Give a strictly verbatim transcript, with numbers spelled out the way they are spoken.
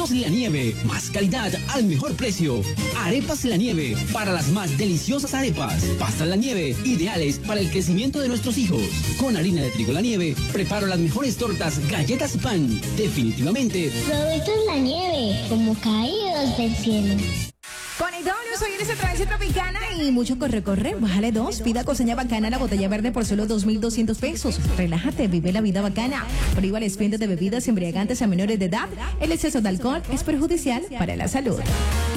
Productos La Nieve, más calidad al mejor precio. Arepas La Nieve, para las más deliciosas arepas. Pastas La Nieve, ideales para el crecimiento de nuestros hijos. Con harina de trigo La Nieve, preparo las mejores tortas, galletas y pan. Definitivamente, Productos La Nieve, como caídos del cielo. Con I W soy en esa travesía tropicana y mucho corre, corre. Bájale dos. Pida coseña bacana la botella verde por solo dos mil doscientos pesos. Relájate, vive la vida bacana. Prohíba el expendio de bebidas embriagantes a menores de edad. El exceso de alcohol es perjudicial para la salud.